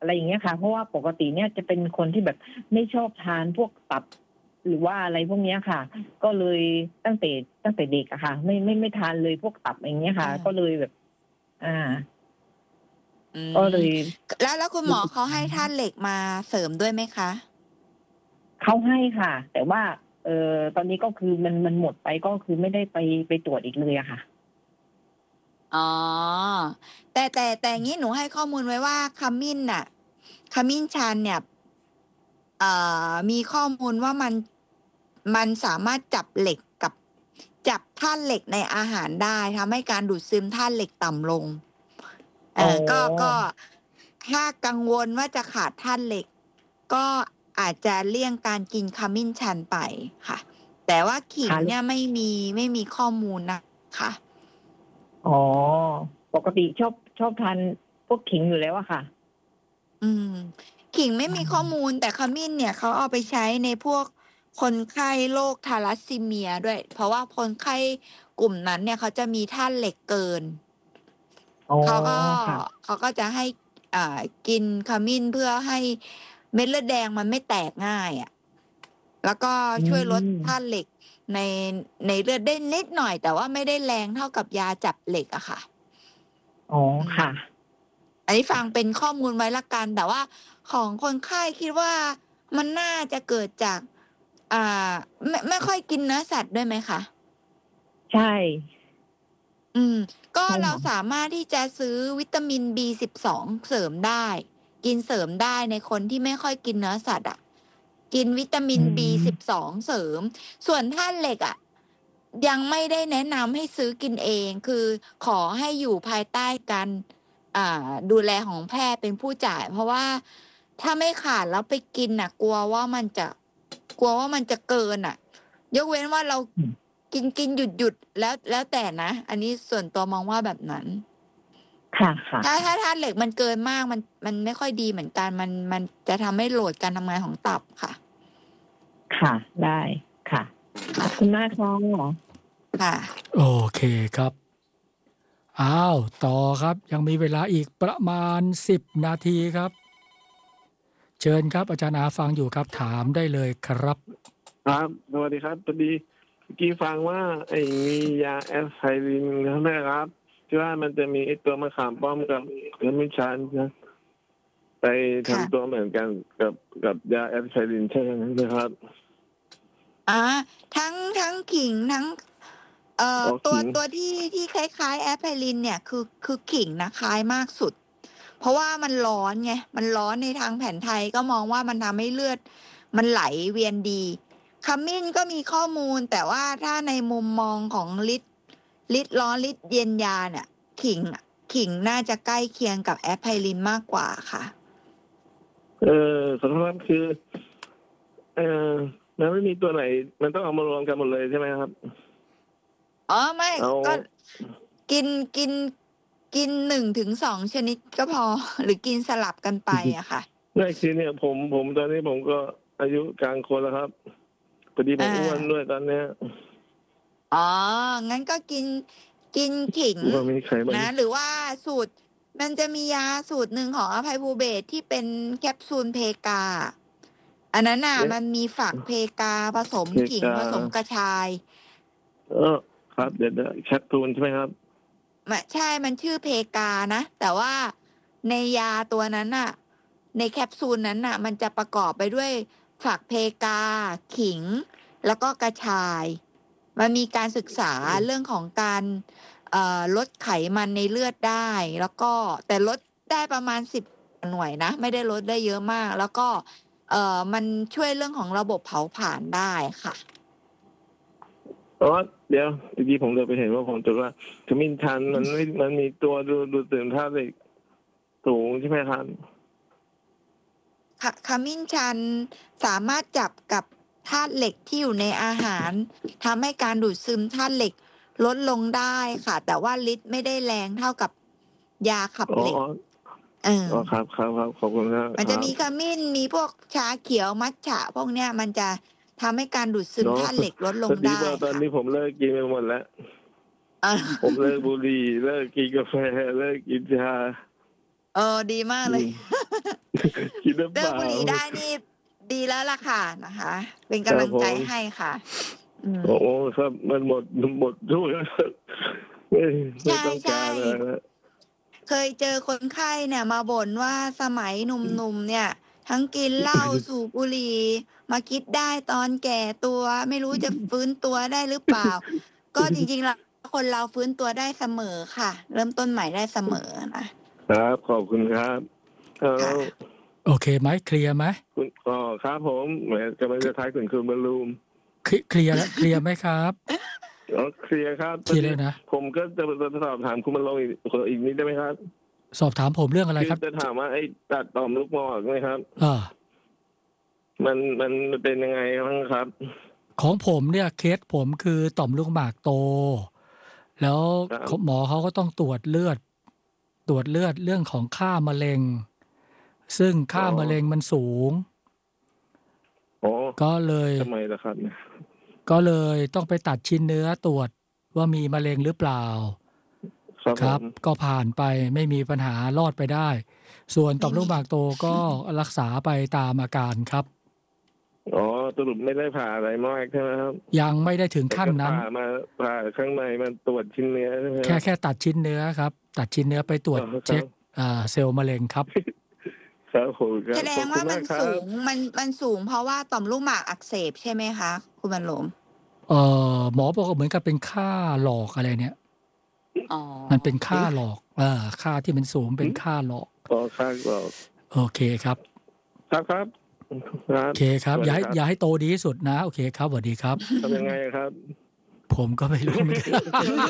อะไรอย่างเงี้ยค่ะเพราะว่าปกติเนี่ยจะเป็นคนที่แบบไม่ชอบทานพวกตับหรือว่าอะไรพวกเนี้ยค่ะ ก็เลยตั้งแต่เด็กอะค่ะไม่ทานเลยพวกตับอย่างเงี้ยค่ะ ก็เลยแบบ อ่าอืก็มเลยแล้วคุณหมอเขาให้ธาตุเหล็กมาเสริมด้วยไหมคะเขาให้ค่ะ แต่ว่า ตอนนี้ก็คือมันหมดไปก็คือไม่ได้ไปตรวจอีกเลยอะค่ะอ๋อ แต่อย่างนี้หนูให้ข้อมูลไว้ว่าขมิ้นน่ะขมิ้นชันเนี่ยมีข้อมูลว่ามันสามารถจับธาตุเหล็กในอาหารได้ทำให้การดูดซึมธาตุเหล็กต่ำลงอ๋อก็ถ้ากังวลว่าจะขาดธาตุเหล็ก ก็อาจจะเลี่ยงการกินขมิ้นชันไปค่ะ แต่ว่าขิงค่ะเนี่ยไม่มีข้อมูลนะคะอ๋อ ปกติชอบทานพวกขิงอยู่แล้วอะค่ะอืมขิงไม่อืมีข้อมมูลแต่ขมิ้นเนี่ยเขาเอาไปใช้ในพวกคนไข้โรคทาลัสซีเมียด้วย เพราะว่าคนไข้กลุ่มนั้นเนี่ยเขาจะมีธาตุเหล็กเกินอ๋อเขาก็ค่ะเขาก็จะให้กินขมิ้นเพื่อให้เม็ดเลือดแดงมันไม่แตกง่ายอ่ะแล้วก็อืช่วยลดธาตุมเหล็กในในเลือดได้นิดหน่อยแต่ว่าไม่ได้แรงเท่ากับยาจับเหล็กอะค่ะอ๋ออืมค่ะอันนี้ฟังเป็นข้อมูลไว้ละกันแต่ว่าของคนไข้คิดว่ามันน่าจะเกิดจากอ่าไม่ค่อยกินเนื้อสัตว์ด้วยไหมคะใช่อืมก็ใช่เราค่ะสามารถที่จะซื้อวิตามิน B12 เสริมได้กินเสริมได้ในคนที่ไม่ค่อยกินเนื้อสัตว์อ่ะกินวิตามิอืนม B12 เสริมส่วนธาตุเหล็กอ่ะยังไม่ได้แนะนำให้ซื้อกินเองคือขอให้อยู่ภายใต้การดูแลของแพทย์เป็นผู้จ่ายเพราะว่าถ้าไม่ขาดแล้วไปกินน่ะกลัวว่ามันจะเกินอ่ะยกเว้นว่าเราอืมกินหยุดแล้วแต่นะอันนี้ส่วนตัวมองว่าแบบนั้นค่ะค่ะถ้าธาตุเหล็กมันเกินมากมันไม่ค่อยดีเหมือนกันมันจะทำให้โหลดการทำงานของตับค่ะค่ะได้ค่ะขอบคุณมากค่ะค่ะโอเคครับอ้าวต่อครับยังมีเวลาอีกประมาณ10นาทีครับเชิญครับอาจารย์อาฟังอยู่ครับถามได้เลยครับครับสวัสดีครับพอดีเมื่อกี้ฟังว่ามียาแอสไพรินนะครับที่ว่ามันจะมีไอ้ตัวมะขามป้อมกับขมิ้นชันนะไปทำตัวเหมือนกันกับยาแอสไพรินใช่ไหมครับอ่าทั้งขิงทั้งตัวขิงที่คล้ายๆแอปไพลินเนี่ยคือขิงนะคล้ายมากสุด เพราะว่ามันร้อนไงมันร้อนในทางแผนไทยก็มองว่ามันทำให้เลือดมันไหลเวียนดีขมิ้นก็มีข้อมูลแต่ว่าถ้าในมุมมองของฤทธิ์ร้อนฤทธิ์เย็นยาเนี่ยขิงขิงน่าจะใกล้เคียงกับแอปไพลินมากกว่าค่ะขอโทษครับคือมันไม่มีตัวไหนมันต้องเอามารวมกันหมดเลยใช่ไหมครับอ๋อไม่เอาก็กินกินกิน1 ถึง 2ชนิดก็พอหรือกินสลับกันไปอะค่ะได้คือเนี่ยผมตอนนี้ผมก็อายุกลางคนแล้วครับพอดีผมอ้วนด้วยตอนเนี้ยอ๋องั้นก็กินขิงอ้วนมีไขมันนะหรือว่าสูตรมันจะมียาสูตรหนึ่งของอภัยภูเบศรที่เป็นแคปซูลเพกาอันนั้นน่ะเนี่ยมันมีฝักเพกาผสมเพขิงกาผสมกระชายครับเดี๋ยวแคปซูลใช่ไหมครับไม่ใช่มันชื่อเพกานะแต่ว่าในยาตัวนั้นน่ะในแคปซูลนั้นน่ะมันจะประกอบไปด้วยฝักเพกาขิงแล้วก็กระชาย มันมีการศึกษาเรื่องของการลดไขมันในเลือดได้แล้วก็แต่ลดได้ประมาณ10 หน่วยนะไม่ได้ลดได้เยอะมากแล้วก็มันช่วยเรื่องของระบบเผาผลาญได้ค่ะเพราะว่าเดี๋ยวเมื่อกี้ผมเลยไปเห็นว่าผมตรวจว่าขมิ้นชันมันมีตัวดูดตื่นธาตุเหล็กสูงใช่ไหมครับขมิ้นชันสามารถจับกับธาตุเหล็กที่อยู่ในอาหารทำให้การดูดซึมธาตุเหล็กลดลงได้ค่ะ แต่ว่าฤทธิ์ไม่ได้แรงเท่ากับยาขับอ๋อเหล็กครับขอบคุณครับมันจะมีขมิ้นมีพวกชาเขียวมัทฉะพวกเนี้ยมันจะทำให้การดูดซึมธาตุเหล็กลดลงได้พอดีว่าตอนค่ะนี้ผมเลิกกินไปหมดแล้วผมเลิกบุหรี่เลิกกินกาแฟเลิกกินชาดีมากเลยคิดหรือเปเลิกล่าบุหรี่ได้นี่ดีแล้วล่ะค่ะนะคะ เป็นกำลังใจให้ค่ะโอ้ครับมันหมดทุกแล้วไม่ต้องการอะไรแล้วเคยเจอคนไข้เนี่ยมาบ่นว่าสมัยหนุ่มๆเนี่ย ทั้งกินเหล้าสูบบุหรี่มาคิดได้ตอนแก่ตัวไม่รู้จะฟื้นตัวได้หรือเปล่า ก็จริงๆแล้วคนเราฟื้นตัวได้เสมอค่ะ เริ่มต้นใหม่ได้เสมอนะครับขอบคุณครับแล้วโอเคไหมเคลียร์ไหมคุณครับผมแหมกำลังจะท้ายคุณบรรลุมเคลียร์แล้วเคลียร์ไหมครับเคลียร์ครับเคลียร์แล้วนะผมก็จะสอบถามคุณบรรลุอีกนิดได้ไหมครับสอบถามผมเรื่องอะไรครับจะถามว่าไอ้ตัดต่อมลูกหมอกไหมครับ มันเป็นยังไงบ้างครับของผมเนี่ยเคสผมคือต่อมลูกหมากโต แล้วหมอเขาก็ต้องตรวจเลือดเรื่องของค่ามะเร็ง ซึ่งค่ามะเร็งมันสูงก็เลยทำไมล่ะครับก็เลยต้องไปตัดชิ้นเนื้อตรวจว่ามีมะเร็งหรือเปล่าครับ ก็ผ่านไปไม่มีปัญหารอดไปได้ ส่วนต่อมลูกหมากโตก็รักษาไปตามอาการครับสรุปไม่ได้ผ่าอะไรมากใช่ไหมครับยังไม่ได้ถึงขั้นนั้นผ่าข้างในมันตรวจชิ้นเนื้อใช่ไหมแค่ตัดชิ้นเนื้อครับตัดชิ้นเนื้อไปตรวจเช็คเซลล์มะเร็งครับแสดงว่ามันสูงเพราะว่าต่อมลูกหมากอักเสบใช่ไหมคะคุณบรรลมหมอบอกเหมือนกับเป็นค่าหลอกอะไรเนี่ยมันเป็นค่าหลอกค่าที่มันสูงเป็นค่าหลอกค่าหลอกโอเคครับครับโอเคครับอย่าให้โตดีที่สุดนะโอเคครับสวัสดีครับทำยังไงครับผมก็ไม่รู้เหมือนกัน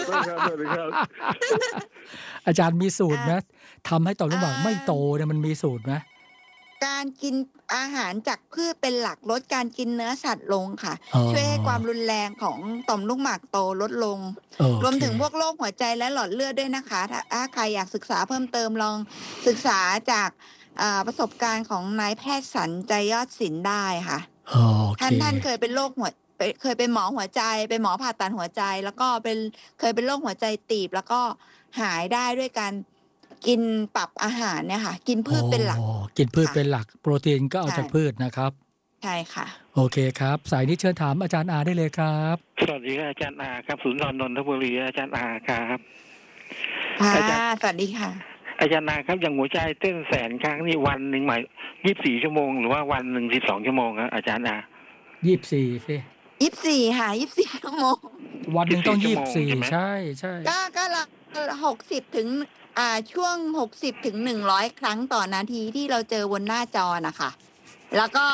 อาจารย์มีสูตรไหมทำให้ต่อมลูกหมากไม่โตเนี่ยมันมีสูตรไหมการกินอาหารจากพืชเป็นหลักลดการกินเนื้อสัตว์ลงค่ะช่วยให้ความรุนแรงของต่อมลูกหมากโตลดลงรวมถึงพวกโรคหัวใจและหลอดเลือดด้วยนะคะถ้าใครอยากศึกษาเพิ่มเติมลองศึกษาจากประสบการณ์ของนายแพทย์สันใจยอดศิลป์ได้ค่ะท่านเคยเป็นโรคเคยเป็นหมอหัวใจเป็นหมอผ่าตัดหัวใจแล้วก็เคยเป็นโรคหัวใจตีบแล้วก็หายได้ด้วยการกินปรับอาหารเนี่ยค่ะกินพืชเป็นหลักกินพืชเป็นหลักโปรตีนก็เอาจากพืชนะครับใช่ค่ะโอเคครับสายนี้เชิญถามอาจารย์อาได้เลยครับสวัสดีอาจารย์อาครับศูนย์นนทบุรีอาจารย์อาครับสวัสดีค่ะอาจารย์อาครับอย่างหัวใจเต้นแสนครั้งนี่วันหนึ่งหมาย24 ชั่วโมงหรือว่าวันหนึ่ง12 ชั่วโมงครับอาจารย์อา 24สิ 24ค่ะ24 ชั่วโมงวันหนึ่งต้อง24ใช่ก็ละ60ถึงช่วง60ถึง100ครั้งต่อนาทีที่เราเจอบนหน้าจอนะคะแล้วก็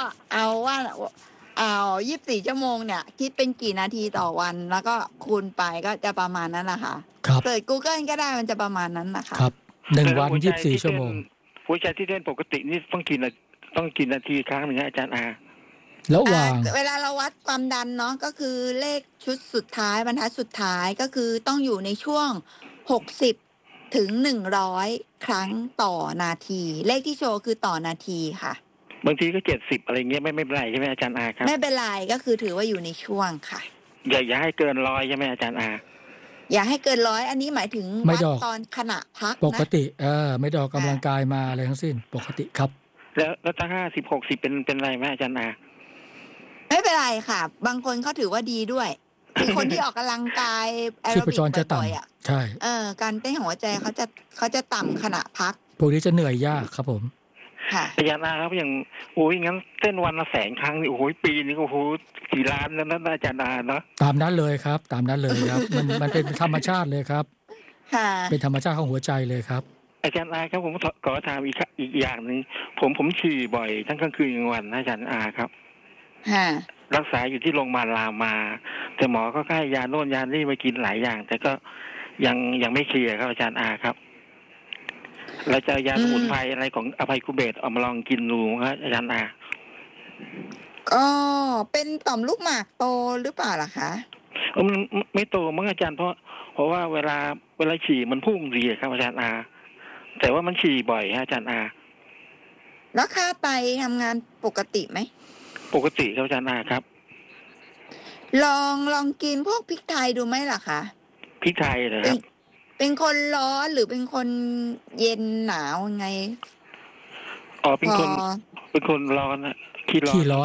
24 ชั่วโมงเนี่ยคิดเป็นกี่นาทีต่อวันแล้วก็คูณไปก็จะประมาณนั้นนะคะเปิด Google ก็ได้มันจะประมาณนั้นนะคะครับ1วัน24 ชั่วโมงหัวใจที่เต้นปกตินี่ต้องกี่นาทีครั้งนึงอาจารย์อาแล้ววางเวลาเราวัดความดันเนาะก็คือเลขชุดสุดท้ายบรรทัดสุดท้ายก็คือต้องอยู่ในช่วง60ถึง100ครั้งต่อนาทีเลขที่โชว์คือต่อนาทีค่ะบางทีก็70อะไรเงี้ยไม่เป็นไรใช่ไหมอาจารย์อาครับไม่เป็นไรก็คือถือว่าอยู่ในช่วงค่ะอย่าให้เกิน100ใช่ไหมอาจารย์อาอย่าให้เกิน100อันนี้หมายถึงวัดตอนขณะพักปกติไม่ได้ออกกำลังกายมาอะไรทั้งสิ้นปกติครับแล้วถ้า50-60เป็นไรไหมอาจารย์อาไม่เป็นไรค่ะบางคนเขาถือว่าดีด้วยคือคนที่ออกกำลังกายแอโรบิกบ่อยๆใช่การเต้นหัวใจเขาจะต่ำขณะพักพวกนี้จะเหนื่อยยากครับผมอาจารย์อาครับอย่างงั้นเต้นวันละ100,000 ครั้งนี่ปีนี้กี่ล้านแล้วนะอาจารย์อาเนาะตามนั้นเลยครับตามนั้นเลยครับมันเป็นธรรมชาติเลยครับเป็นธรรมชาติของหัวใจเลยครับอาจารย์อาครับผมขอถามอีกอย่างนึงผมฉี่บ่อยทั้งกลางคืนกลางวันอาจารย์อาครับรักษาอยู่ที่โรงพยาบาลรามาแต่หมอก็ให้ยาโน่นยานี่มากินหลายอย่างแต่ก็ยังไม่เคลียร์ครับอาจารย์อาครับเราจะยาสมุนไพรอะไรของอภัยคุเบศเอามาลองกินดูครับอาจารย์อาก็เป็นต่อมลูกหมากโตหรือเปล่าล่ะคะมันไม่โตมั้งอาจารย์เพราะว่าเวลาฉี่มันพุ่งดีครับอาจารย์อาแต่ว่ามันฉี่บ่อยฮะอาจารย์อาแล้วค่าไตทำงานปกติไหมปกติครับอาจารย์อาครับลองกินพวกพริกไทยดูไหมล่ะคะพริกไทยเหรอครับเป็นคนร้อนหรือเป็นคนเย็นหนาวไงอ๋อเป็นคนร้อนนะขี้ร้อน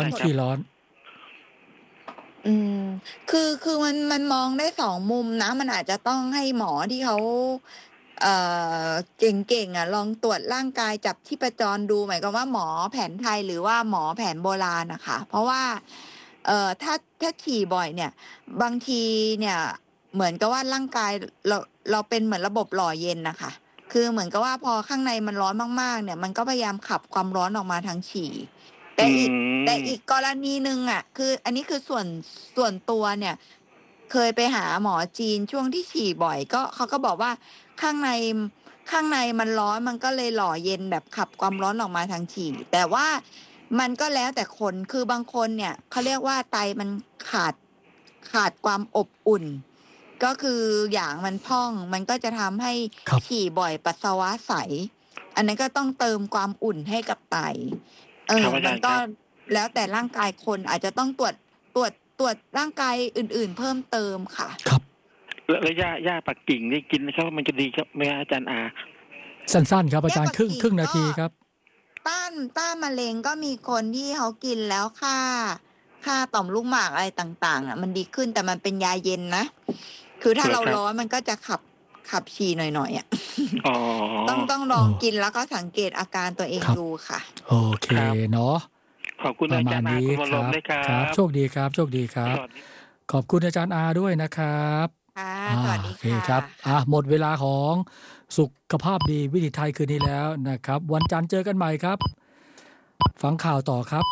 คือมันมองได้สองมุมนะมันอาจจะต้องให้หมอที่เขาเก่งๆลองตรวจร่างกายจับชีพจรดูหมายความว่าหมอแผนไทยหรือว่าหมอแผนโบราณนะคะเพราะว่าถ้าฉี่บ่อยเนี่ยบางทีเนี่ยเหมือนกับว่าร่างกายเราเป็นเหมือนระบบหล่อเย็นนะคะคือเหมือนกับว่าพอข้างในมันร้อนมากๆเนี่ยมันก็พยายามขับความร้อนออกมาทางฉี่แต่อีกกรณีนึงคืออันนี้คือส่วนตัวเนี่ยเคยไปหาหมอจีนช่วงที่ฉี่บ่อยก็เขาก็บอกว่าข้างในมันร้อนมันก็เลยหล่อเย็นแบบขับความร้อนออกมาทางฉี่แต่ว่ามันก็แล้วแต่คนคือบางคนเนี่ยเขาเรียกว่าไตมันขาดความอบอุ่นก็คืออย่างมันพองมันก็จะทำให้ฉี่บ่อยปัสสาวะใสอันนั้นก็ต้องเติมความอุ่นให้กับไตมันก็แล้วแต่ร่างกายคนอาจจะต้องตรวจร่างกายอื่นๆเพิ่มเติมค่ะครับแล้วหญ้าปักกิ่งนี่กินนะครับมันจะดีครับไหมอาจารย์อาสั้นๆครับอาจารย์ครึ่งนาทีครับต้านมะเร็งก็มีคนที่เขากินแล้วค่าต่อมลูกหมากอะไรต่างๆมันดีขึ้นแต่มันเป็นยาเย็นนะคือถ้าเราร้อนมันก็จะขับฉี่หน่อยต้องลองกินแล้วก็สังเกตอาการตัวเองดูค่ะโอเคเนาะขอบคุณอาจารย์อาคุณวรมด้วยครับโชคดีครับขอบคุณอาจารย์อาด้วยนะครับสวัสดีค่ะครับหมดเวลาของสุขภาพดีวิถีไทยคืนนี้แล้วนะครับวันจันทร์เจอกันใหม่ครับฟังข่าวต่อครับ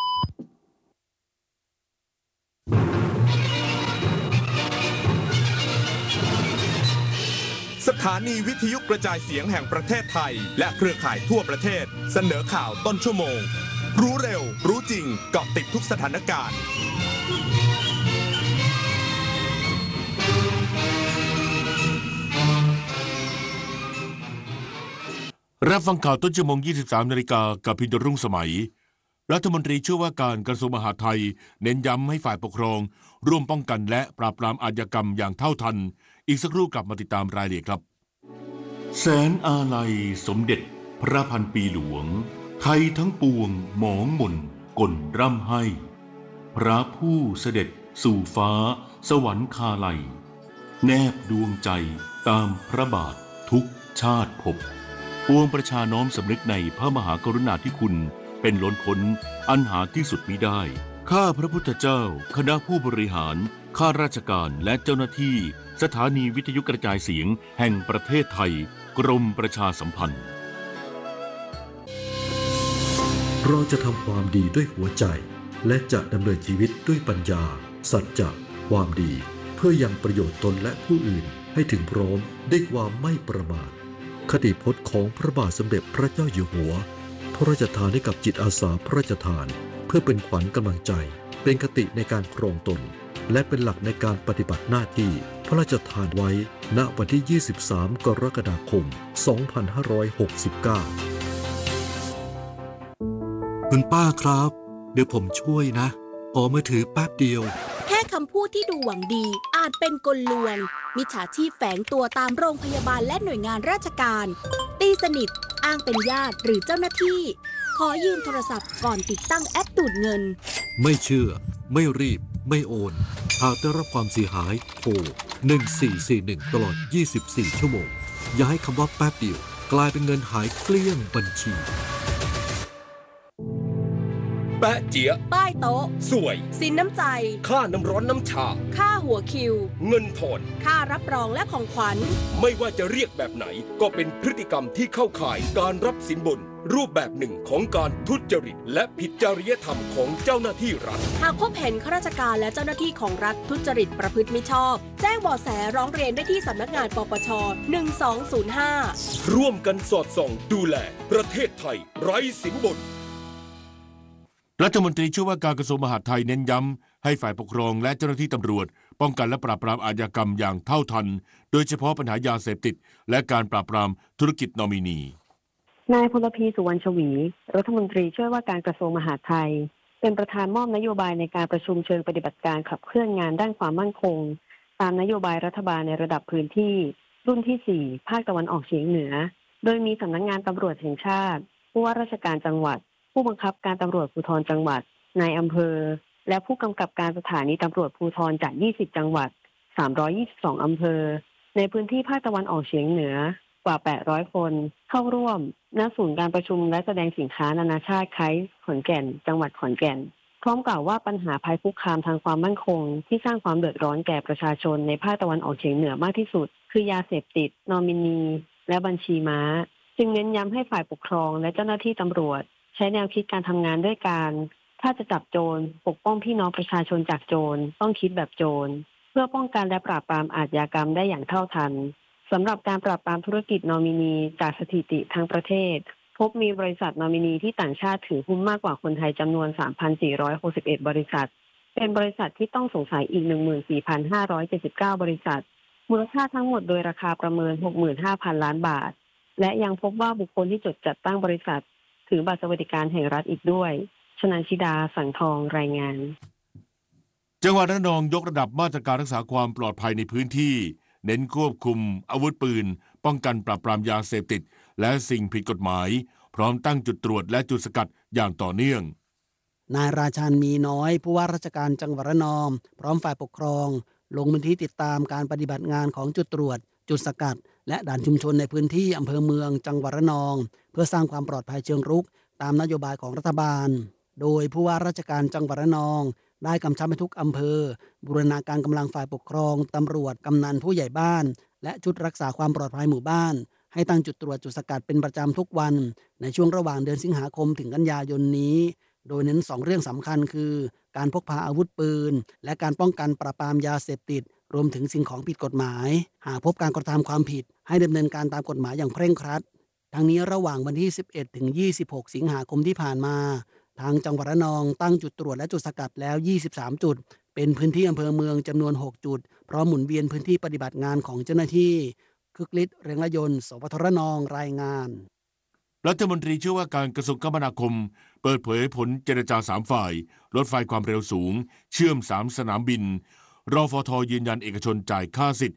สถานีวิทยุกระจายเสียงแห่งประเทศไทยและเครือข่ายทั่วประเทศเสนอข่าวต้นชั่วโมงรู้เร็วรู้จริงเกาะติดทุกสถานการณ์รับฟังข่าวต้นชั่วโมง 23 นาฬิกากับพินโดรุ่งสมัยรัฐมนตรีช่วยว่าการกระทรวงมหาดไทยเน้นย้ำให้ฝ่ายปกครองร่วมป้องกันและปราบปรามอาชญากรรมอย่างเท่าทันอีกสักครู่กลับมาติดตามรายละเอียดครับแสนอาลัยสมเด็จพระพันปีหลวงไทยทั้งปวงหมองหม่นกลร่ำให้พระผู้เสด็จสู่ฟ้าสวรรคาลัยแนบดวงใจตามพระบาททุกชาติภพปวงประชาน้อมสำนึกในพระมหากรุณาธิคุณเป็นล้นพ้นอันหาที่สุดมิได้ข้าพระพุทธเจ้าคณะผู้บริหารข้าราชการและเจ้าหน้าที่สถานีวิทยุกระจายเสียงแห่งประเทศไทยกรมประชาสัมพันธ์เราจะทำความดีด้วยหัวใจและจะดำเนินชีวิตด้วยปัญญาสัจจะความดีเพื่อยังประโยชน์ตนและผู้อื่นให้ถึงพร้อมด้วยความไม่ประมาทคติพจน์ของพระบาทสมเด็จพระเจ้าอยู่หัวพระราชทานให้กับจิตอาสาพระราชทานเพื่อเป็นขวัญกำลังใจเป็นคติในการครองตนและเป็นหลักในการปฏิบัติหน้าที่พระราชทานไว้ณวันที่ 23 กรกฎาคม 2569 คุณป้าครับเดี๋ยวผมช่วยนะขอมือถือแป๊บเดียวแค่คำพูดที่ดูหวังดีอาจเป็นกลลวงมิจฉาชีพแฝงตัวตามโรงพยาบาลและหน่วยงานราชการตีสนิทอ้างเป็นญาติหรือเจ้าหน้าที่ขอยืมโทรศัพท์ก่อนติดตั้งแอปดูดเงินไม่เชื่อไม่รีบไม่โอนหากได้รับความเสียหายโทร1441ตลอด24ชั่วโมงอย่าให้คำว่าแป๊บเดียวกลายเป็นเงินหายเกลี้ยงบัญชีแปะเจี๊ยป้ายโต๊ะสวยสินน้ำใจค่าน้ำร้อนน้ำชาค่าหัวคิวเงินทอนค่ารับรองและของขวัญไม่ว่าจะเรียกแบบไหนก็เป็นพฤติกรรมที่เข้าข่ายการรับสินบนรูปแบบหนึ่งของการทุจริตและผิดจริยธรรมของเจ้าหน้าที่รัฐหากพบเห็นข้าราชการและเจ้าหน้าที่ของรัฐทุจริตประพฤติมิชอบแจ้งเบาะแสร้องเรียนได้ที่สำนักงานปปช1205 ร่วมกันสอดส่องดูแลประเทศไทยไร้สินบนรัฐมนตรีช่วยว่าการกระทรวงมหาดไทยเน้นย้ำให้ฝ่ายปกครองและเจ้าหน้าที่ตำรวจป้องกันและปราบปรามอาชญากรรมอย่างเท่าทันโดยเฉพาะปัญหายาเสพติดและการปราบปรามธุรกิจนอมินีนายพลพีสุวรรณชวีรัฐมนตรีช่วยว่าการกระทรวงมหาดไทยเป็นประธานมอบนโยบายในการประชุมเชิงปฏิบัติการขับเคลื่อนงานด้านความมั่นคงตามนโยบายรัฐบาลในระดับพื้นที่รุ่นที่4ภาคตะวันออกเฉียงเหนือโดยมีสำนักงานตำรวจแห่งชาติผู้ว่าราชการจังหวัดผู้บังคับการตำรวจภูธรจังหวัดนายอำเภอและผู้กำกับการสถานีตำรวจภูธรจาก20จังหวัด322อำเภอในพื้นที่ภาคตะวันออกเฉียงเหนือกว่า800คนเข้าร่วมณศูนย์การประชุมและแสดงสินค้านานาชาติไคส์ขอนแก่นจังหวัดขอนแก่นพร้อมกล่าวว่าปัญหาภัยคุกคามทางความมั่นคงที่สร้างความเดือดร้อนแก่ประชาชนในภาคตะวันออกเฉียงเหนือมากที่สุดคือยาเสพติดนอมินีและบัญชีม้าจึงเน้นย้ำให้ฝ่ายปกครองและเจ้าหน้าที่ตำรวจใช้แนวคิดการทำงานด้วยการถ้าจะจับโจรปกป้องพี่น้องประชาชนจากโจรต้องคิดแบบโจรเพื่อป้องกันและปราบปรามอาชญากรรมได้อย่างเท่าทันสำหรับการปราบปรามธุรกิจนอมินีจากสถิติทั้งประเทศพบมีบริษัทนอมินีที่ต่างชาติถือหุ้นมากกว่าคนไทยจำนวน 3,461 บริษัทเป็นบริษัทที่ต้องสงสัยอีก 14,579 บริษัทมูลค่าทั้งหมดโดยราคาประเมิน 65,000 ล้านบาทและยังพบว่าบุคคลที่จดจัดตั้งบริษัทถือบัตรสวัสดิการแห่งรัฐอีกด้วยชนันชิดาสังทองรายงานจังหวัดระนองยกระดับมาตรการรักษาความปลอดภัยในพื้นที่เน้นควบคุมอาวุธปืนป้องกันปราบปรามยาเสพติดและสิ่งผิดกฎหมายพร้อมตั้งจุดตรวจและจุดสกัดอย่างต่อเนื่องนายราชันมีน้อยผู้ว่าราชการจังหวัดระนองพร้อมฝ่ายปกครองลงพื้นที่ติดตามการปฏิบัติงานของจุดตรวจจุดสกัดและด่านชุมชนในพื้นที่อำเภอเมืองจังหวัดระนองเพื่อสร้างความปลอดภัยเชิงรุกตามนโยบายของรัฐบาลโดยผู้ว่าราชการจังหวัดระนองได้กำชับให้ทุกอำเภอบูรณาการกำลังฝ่ายปกครองตำรวจกำนันผู้ใหญ่บ้านและชุดรักษาความปลอดภัยหมู่บ้านให้ตั้งจุดตรวจจุดสกัดเป็นประจำทุกวันในช่วงระหว่างเดือนสิงหาคมถึงกันยายนนี้โดยเน้น2เรื่องสำคัญคือการพกพาอาวุธปืนและการป้องกันปราบปรามยาเสพติดรวมถึงสิ่งของผิดกฎหมายหากพบการกระทำความผิดให้ดำเนินการตามกฎหมายอย่างเคร่งครัดทั้งนี้ระหว่างวันที่11ถึง26สิงหาคมที่ผ่านมาทางจังหวัดระนองตั้งจุดตรวจและจุดสกัดแล้ว23จุดเป็นพื้นที่อำเภอเมืองจำนวน6จุดพร้อมหมุนเวียนพื้นที่ปฏิบัติงานของเจ้าหน้าที่คึกฤทธิ์เรืองละยนต์สปทระนองรายงานรัฐมนตรีช่วยว่าการกระทรวงคมนาคมเปิดเผยผลเจรจา3ฝ่ายรถไฟความเร็วสูงเชื่อม3สนามบินรฟท.ยืนยันเอกชนจ่ายค่าสิทธิ์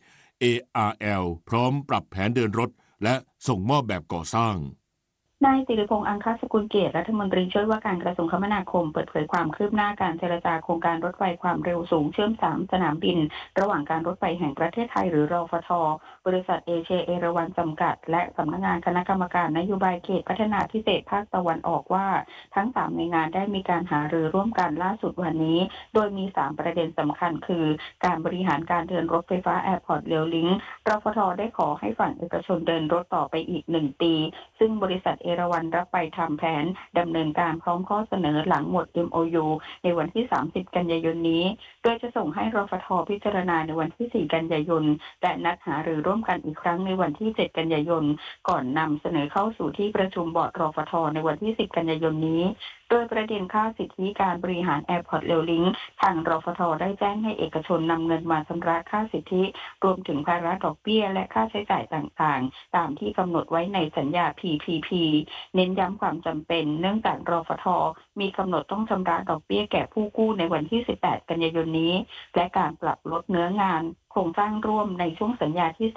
ARL พร้อมปรับแผนเดินรถและส่งมอบแบบก่อสร้างนายสิริพงษ์อังคสุกุลเกียรติรัฐมนตรีช่วยว่าการกระทรวงคมนาคมเปิดเผยความคืบหน้าการเจรจาโครงการรถไฟความเร็วสูงเชื่อม3สนามบินระหว่างการรถไฟแห่งประเทศไทยหรือรฟท.บริษัทเอเชียเอราวัณจำกัดและสำนักงานคณะกรรมการนโยบายเขตพัฒนาพิเศษภาคตะวันออกว่าทั้ง3หน่วยงานได้มีการหารือร่วมกันล่าสุดวันนี้โดยมี3ประเด็นสำคัญคือการบริหารการเดินรถไฟฟ้าแอร์พอร์ตเรลลิงก์รฟท.ได้ขอให้ฝั่งเอกชนเดินรถต่อไปอีก1ปีซึ่งบริษัทเอราวัณรับไปทำแผนดำเนินการพร้อมข้อเสนอหลังหมด MOU ในวันที่30กันยายนนี้โดยจะส่งให้รฟท.พิจารณาในวันที่4กันยายนและนัดหารือร่วมกันอีกครั้งในวันที่7กันยายนก่อนนำเสนอเข้าสู่ที่ประชุมบอร์ดรฟท.ในวันที่10กันยายนนี้โดยประเด็นค่าสิทธิการบริหารแอร์พอร์ตเรลลิงก์ทางรฟท.ได้แจ้งให้เอกชนนำเงินมาชำระค่าสิทธิรวมถึงภาระดอกเบี้ยและค่าใช้จ่ายต่างๆตามที่กำหนดไว้ในสัญญา PPP เน้นย้ำความจำเป็นเนื่องจากรฟท.มีกำหนดต้องชำระดอกเบี้ยแก่ผู้กู้ในวันที่18กันยายนนี้และการปรับลดเนื้องานโครงสร้างร่วมในช่วงสัญญาที่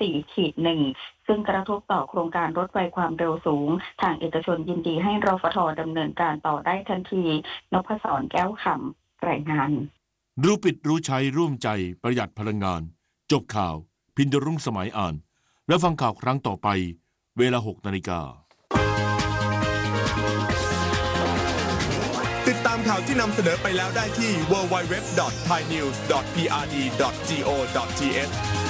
4-1 ซึ่งกระทบต่อโครงการรถไฟความเร็วสูงทางเอกชนยินดีให้รฟท.ดำเนินการต่อได้ทันทีนพศรแก้วคำรายงานรู้ปิดรู้ใช้ร่วมใจประหยัดพลังงานจบข่าวพินดรุ่งสมัยอ่านและฟังข่าวครั้งต่อไปเวลา 6:00 น. ติดตามข่าวที่นำเสนอไปแล้วได้ที่ www.thainews.prd.go.th